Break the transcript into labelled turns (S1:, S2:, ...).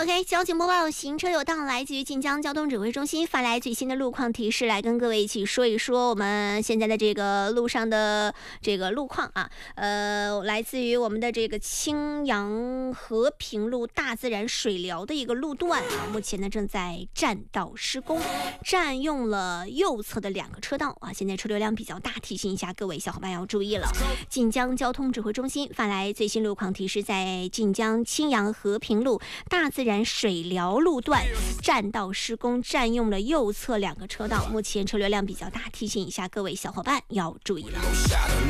S1: OK， 交警播报，行车有道，来自于晋江交通指挥中心发来最新的路况提示，来跟各位一起说一说我们现在的这个路上的这个路况啊。来自于我们的这个青阳和平路大自然水疗的一个路段啊，目前呢正在占道施工，占用了右侧的2个车道啊，现在车流量比较大，提醒一下各位小伙伴要注意了。晋江交通指挥中心发来最新路况提示，在晋江青阳和平路大自然水疗路段占道施工，占用了右侧2个车道，目前车流量比较大，提醒一下各位小伙伴要注意了。